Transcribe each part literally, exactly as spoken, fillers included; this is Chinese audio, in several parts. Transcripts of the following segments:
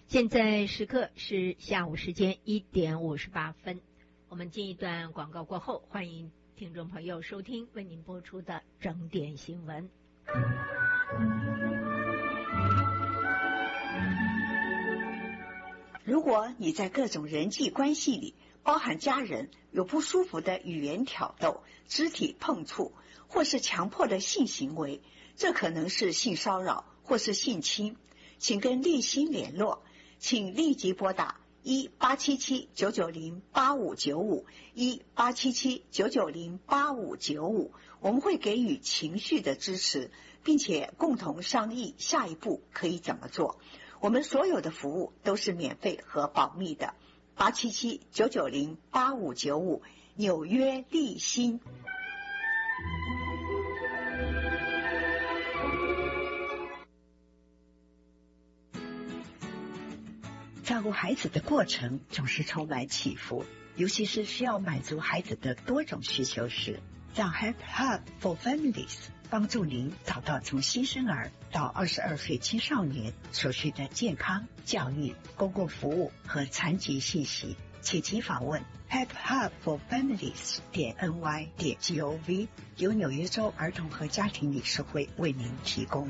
现在时刻是下午时间一点五十八分，我们进一段广告过后，欢迎听众朋友收听为您播出的整点新闻。 如果你在各种人际关系里，包含家人，有不舒服的语言挑逗、肢体碰触，或是强迫的性行为，这可能是性骚扰或是性侵，请跟立新联络，请立即拨打一八七七九九零八五九五一八七七九九零八五九五，我们会给予情绪的支持，并且共同商议下一步可以怎么做。我们所有的服务都是免费和保密的。八七七九九零八五九五，纽约立新。照顾孩子的过程总是充满起伏，尤其是需要满足孩子的多种需求时，让 Help Hub for Families 帮助您找到从新生儿到二十二岁青少年所需的健康、教育、公共服务和残疾信息，请即访问 help hub for families 点 n y 点 gov， 由纽约州儿童和家庭理事会为您提供。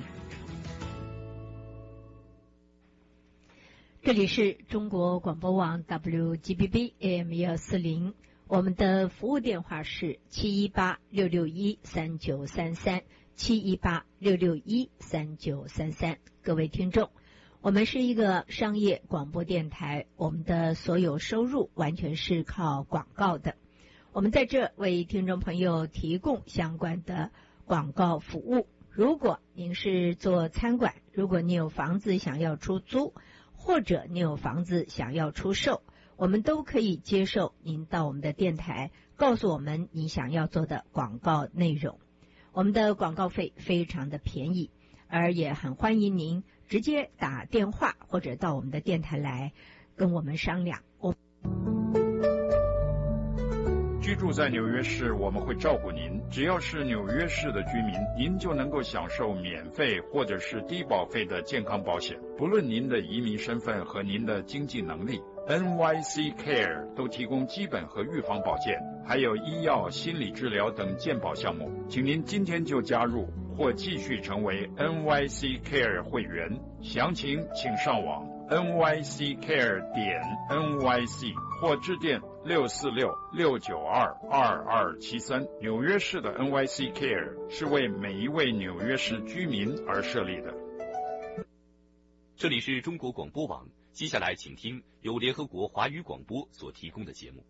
这里是中国广播网 W G B B A M 一四零，我们的服务电话是七一八六六一三九三三七一八六六一三九三三。各位听众，我们是一个商业广播电台，我们的所有收入完全是靠广告的。我们在这为听众朋友提供相关的广告服务。如果您是做餐馆，如果你有房子想要出租，或者你有房子想要出售，我们都可以接受您到我们的电台告诉我们你想要做的广告内容。我们的广告费非常的便宜，而也很欢迎您直接打电话或者到我们的电台来跟我们商量。我居住在纽约市，我们会照顾您。只要是纽约市的居民，您就能够享受免费或者是低保费的健康保险，不论您的移民身份和您的经济能力。N Y C Care 都提供基本和预防保健，还有医药、心理治疗等健保项目。请您今天就加入或继续成为 N Y C Care 会员，详情请上网 N Y C Care 点 N Y C 或致电六四六六九二二二七三。纽约市的 N Y C Care 是为每一位纽约市居民而设立的。 这里是中国广播网，接下来请听由联合国华语广播所提供的节目。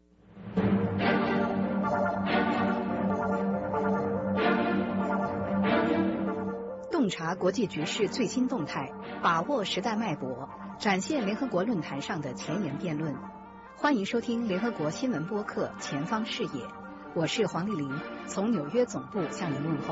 洞察国际局势最新动态，把握时代脉搏，展现联合国论坛上的前沿辩论。欢迎收听联合国新闻播客《前方视野》，我是黄丽玲，从纽约总部向您问候。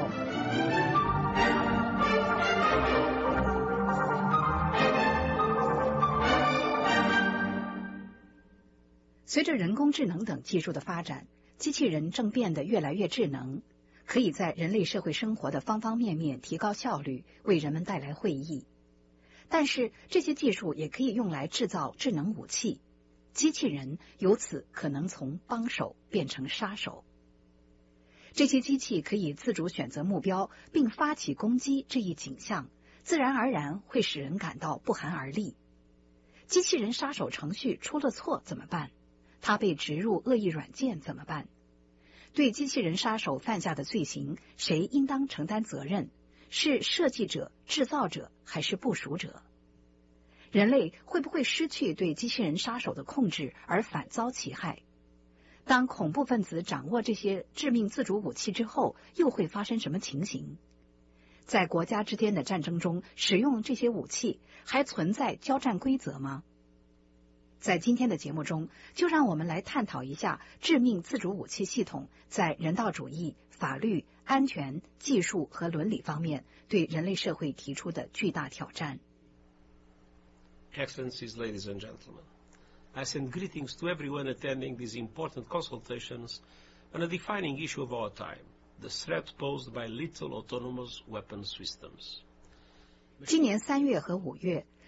随着人工智能等技术的发展，机器人正变得越来越智能，可以在人类社会生活的方方面面提高效率，为人们带来惠益。但是这些技术也可以用来制造智能武器，机器人由此可能从帮手变成杀手。这些机器可以自主选择目标并发起攻击，这一景象自然而然会使人感到不寒而栗。机器人杀手程序出了错怎么办？它被植入恶意软件怎么办？对机器人杀手犯下的罪行，谁应当承担责任？是设计者、制造者还是部署者？人类会不会失去对机器人杀手的控制而反遭其害？当恐怖分子掌握这些致命自主武器之后，又会发生什么情形？在国家之间的战争中，使用这些武器还存在交战规则吗？在今天的节目中，就让我们来探讨一下致命自主武器系统在人道主义、法律、安全、技术和伦理方面对人类社会提出的巨大挑战。 Excellencies, ladies and gentlemen, I send greetings to everyone attending these important consultations on a defining issue of our time, the threat posed by lethal autonomous weapon systems. 今年三月和五月，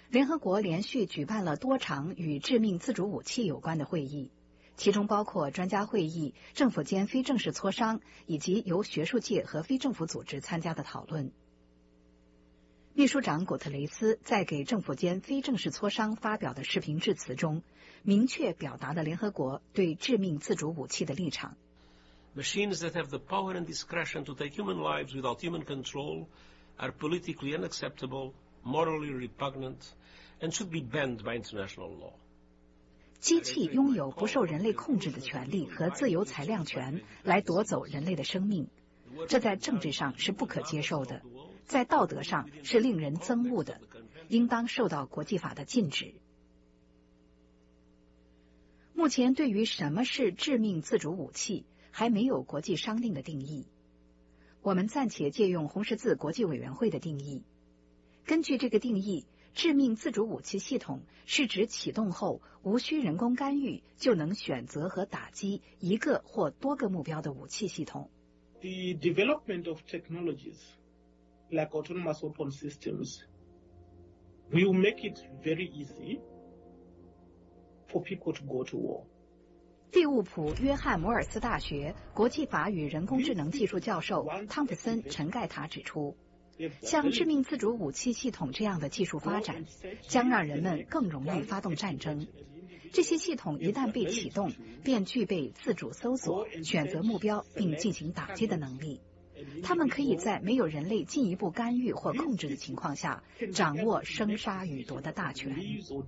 联合国连续举办了多场与致命自主武器有关的会议，其中包括专家会议、政府间非正式磋商以及由学术界和非政府组织参加的讨论。秘书长古特雷斯在给政府间非正式磋商发表的视频致辞中，明确表达了联合国对致命自主武器的立场。 Machines that have the power and discretion to take human lives without human control are politically unacceptable, morally repugnant, and should be banned by international law. 机器拥有不受人类控制的权利和自由裁量权来夺走人类的生命，这在政治上是不可接受的，在道德上是令人憎恶的，应当受到国际法的禁止。目前对于什么是致命自主武器还没有国际商定的定义，我们暂且借用红十字国际委员会的定义。根据这个定义，致命自主武器系统是指启动后无需人工干预就能选择和打击一个或多个目标的武器系统。 The development of technologies like autonomous weapon systems will make it very easy for people to go to war. 利物浦约翰摩尔斯大学国际法与人工智能技术教授汤普森·陈盖塔指出，像致命自主武器系统这样的技术发展将让人们更容易发动战争。这些系统一旦被启动，便具备自主搜索、选择目标并进行打击的能力。他们可以在没有人类进一步干预或控制的情况下，掌握生杀予夺的大权。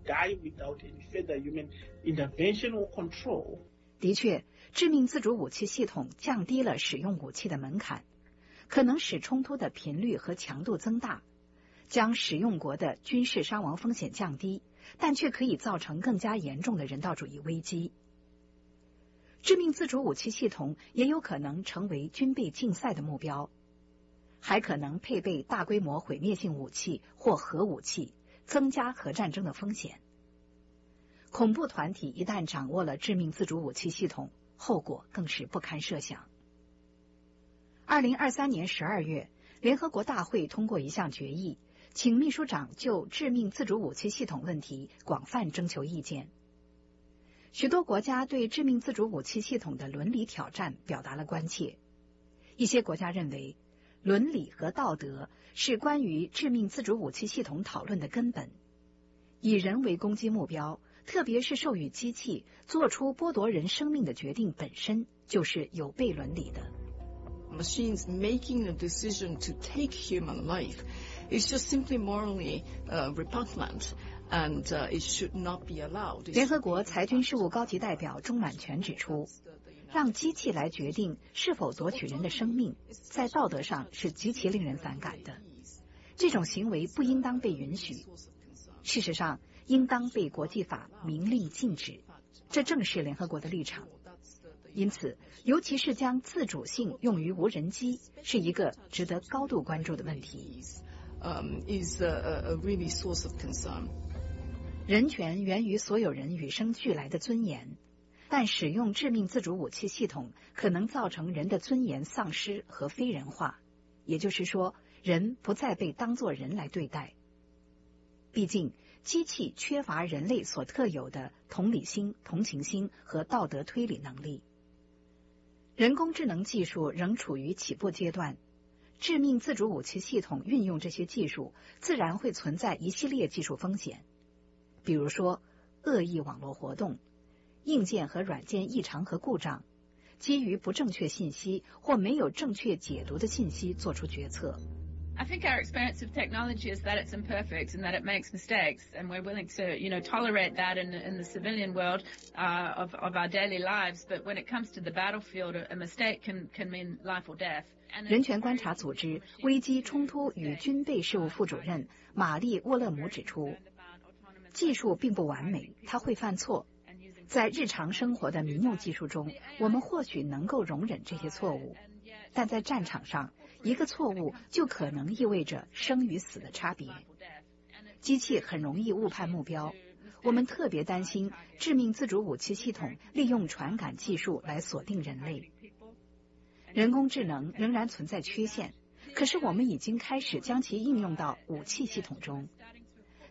的确，致命自主武器系统降低了使用武器的门槛，可能使冲突的频率和强度增大，将使用国的军事伤亡风险降低，但却可以造成更加严重的人道主义危机。致命自主武器系统也有可能成为军备竞赛的目标，还可能配备大规模毁灭性武器或核武器，增加核战争的风险。恐怖团体一旦掌握了致命自主武器系统，后果更是不堪设想。二零二三年十二月，联合国大会通过一项决议，请秘书长就致命自主武器系统问题广泛征求意见。许多国家对致命自主武器系统的伦理挑战表达了关切。一些国家认为，伦理和道德是关于致命自主武器系统讨论的根本。以人为攻击目标，特别是授予机器做出剥夺人生命的决定本身就是有悖伦理的。 Machines making a decision to take human life is just simply morally uh, repugnant, and uh, it should not be allowed. 联合国裁军事务高级代表钟满全指出，让机器来决定是否夺取人的生命，在道德上是极其令人反感的。这种行为不应当被允许，事实上，应当被国际法明令禁止。这正是联合国的立场。因此，尤其是将自主性用于无人机，是一个值得高度关注的问题。 Um, is a, a really source of concern. 人权源于所有人与生俱来的尊严，但使用致命自主武器系统可能造成人的尊严丧失和非人化，也就是说，人不再被当作人来对待。毕竟，机器缺乏人类所特有的同理心、同情心和道德推理能力。人工智能技术仍处于起步阶段，致命自主武器系统运用这些技术，自然会存在一系列技术风险，比如说恶意网络活动、硬件和软件异常和故障、基于不正确信息或没有正确解读的信息做出决策。 I think our experience of technology is that it's imperfect and that it makes mistakes, and we're willing to, you know, tolerate that in, in the civilian world uh, of, of our daily lives. But when it comes to the battlefield, a mistake can, can mean life or death. 人权观察组织危机冲突与军备事务副主任玛丽·沃勒姆指出，技术并不完美，它会犯错。在日常生活的民用技术中，我们或许能够容忍这些错误，但在战场上，一个错误就可能意味着生与死的差别。机器很容易误判目标，我们特别担心致命自主武器系统利用传感技术来锁定人类。人工智能仍然存在缺陷，可是我们已经开始将其应用到武器系统中。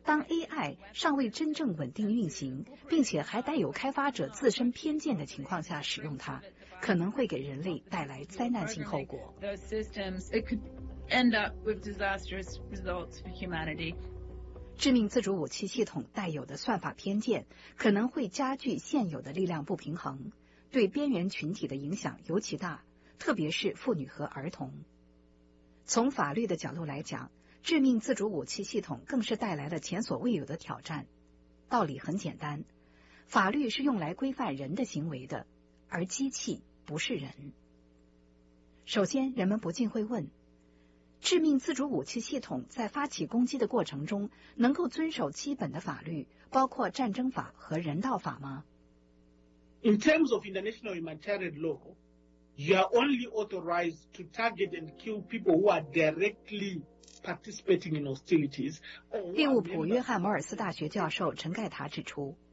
当 A I 尚未真正稳定运行，并且还带有开发者自身偏见的情况下使用它，可能会给人类带来灾难性后果。致命自主武器系统带有的算法偏见，可能会加剧现有的力量不平衡，对边缘群体的影响尤其大，特别是妇女和儿童。从法律的角度来讲，致命自主武器系统更是带来了前所未有的挑战。道理很简单，法律是用来规范人的行为的，而机器不是人。首先，人们不禁会问，致命自主武器系统在发起攻击的过程中，能够遵守基本的法律，包括战争法和人道法吗？ In terms of international humanitarian law, you are only authorized to target and kill people who are directly participating in hostilities. 利物浦约翰摩尔斯大学教授陈盖塔指出，